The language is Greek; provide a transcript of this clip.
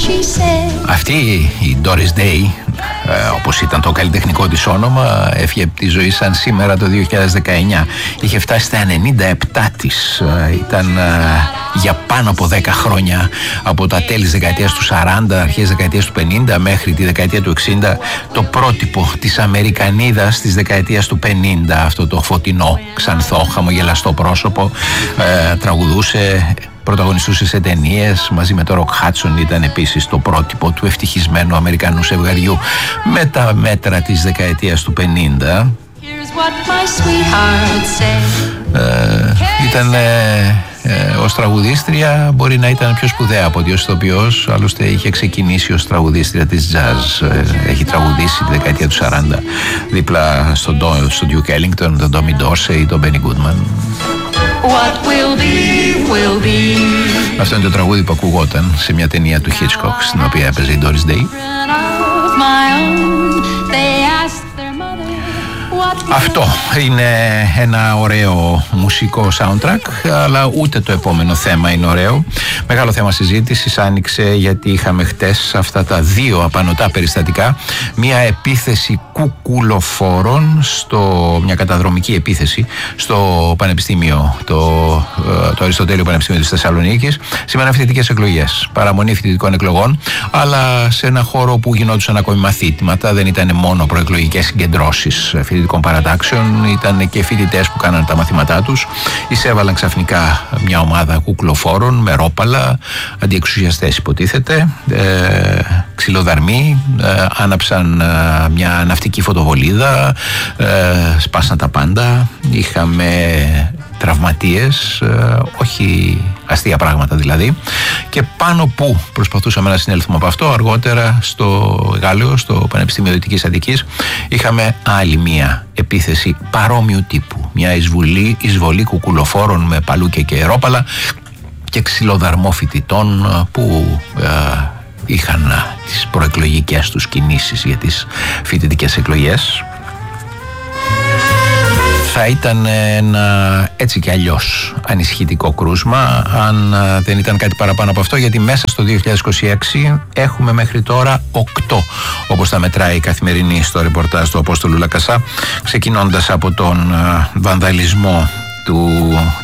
Αυτή η Doris Day, όπως ήταν το καλλιτεχνικό της όνομα, έφυγε από τη ζωή σαν σήμερα το 2019. Είχε φτάσει στα 97 της. Ήταν για πάνω από 10 χρόνια, από τα τέλη της δεκαετίας του 40, αρχές δεκαετίας του 50 μέχρι τη δεκαετία του 60, το πρότυπο της Αμερικανίδας της δεκαετίας του 50. Αυτό το φωτεινό, ξανθό, χαμογελαστό πρόσωπο. Τραγουδούσε, πρωταγωνιστούσε σε ταινίες, μαζί με τον Ροκ Χάτσον ήταν επίσης το πρότυπο του ευτυχισμένου Αμερικανού ζευγαριού με τα μέτρα της δεκαετίας του 50. Ήταν ως τραγουδίστρια, μπορεί να ήταν πιο σπουδαία από ότι ως ηθοποιός, άλλωστε είχε ξεκινήσει ως τραγουδίστρια της jazz. Έχει τραγουδήσει τη δεκαετία του 40 δίπλα στον Duke Ellington, τον Tommy Dorsey, τον Benny Goodman. What will be, will be. Αυτό είναι το τραγούδι που ακουγόταν σε μια ταινία του Hitchcock, στην οποία έπαιζε η Doris Day. Αυτό είναι ένα ωραίο μουσικό soundtrack, αλλά ούτε το επόμενο θέμα είναι ωραίο. Μεγάλο θέμα συζήτησης άνοιξε γιατί είχαμε χτες αυτά τα δύο απανωτά περιστατικά. Μια επίθεση κουκουλοφόρων, μια καταδρομική επίθεση στο Πανεπιστήμιο, το Αριστοτέλειο Πανεπιστήμιο της Θεσσαλονίκης, σήμερα φοιτητικές εκλογές, παραμονή φοιτητικών εκλογών, αλλά σε ένα χώρο που γινόντουσαν ακόμη μαθήματα. Δεν ήταν μόνο προεκλογικές συγκεντρώσεις φοιτητικών παρατάξεων, ήταν και φοιτητές που κάνανε τα μαθήματά τους. Εισέβαλαν ξαφνικά μια ομάδα κουκλοφόρων με ρόπαλα, αντιεξουσιαστές υποτίθεται, ξυλοδαρμοί, άναψαν μια ναυτική φωτοβολίδα, σπάσαν τα πάντα, είχαμε τραυματίες, όχι αστεία πράγματα δηλαδή, και πάνω που προσπαθούσαμε να συνέλθουμε από αυτό, αργότερα στο Γάλλιο, στο Πανεπιστήμιο Δυτικής Αττικής, είχαμε άλλη μία επίθεση παρόμοιου τύπου, μια εισβολή κουκουλοφόρων με παλούκια και ρόπαλα και ξυλοδαρμό φοιτητών που είχαν τις προεκλογικές τους κινήσεις για τις φοιτητικές εκλογές. Θα ήταν ένα έτσι και αλλιώς ανησυχητικό κρούσμα αν δεν ήταν κάτι παραπάνω από αυτό, γιατί μέσα στο 2026 έχουμε μέχρι τώρα 8, όπως τα μετράει η Καθημερινή στο ρεπορτάζ του Απόστολου Λακασά, ξεκινώντας από τον βανδαλισμό